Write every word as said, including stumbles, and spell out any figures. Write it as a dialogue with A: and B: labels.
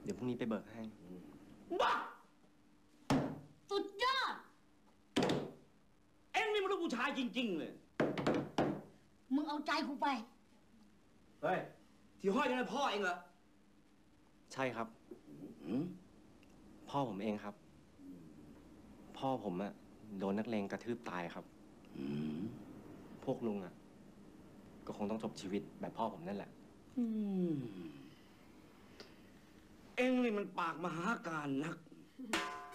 A: ดี๋ยวพรุ่งนี้ไปเบิกให้
B: บ้า
C: สุดยอด
B: เอ็งนี่มันลูกผู้ชายจริงๆเลย
C: มึงเอาใจกูไป
B: เฮ้ยที่ห้อยนั่นพ่อเองเหรอ
A: ใช่ครับพ่อผมเองครับพ่อผมอะโดนนักเลงกระทืบตายครับพวกลุงอะก็คงต้องจบชีวิตแบบพ่อผมนั่นแหละ
B: เอ็งนี่มันปากมหาการนัก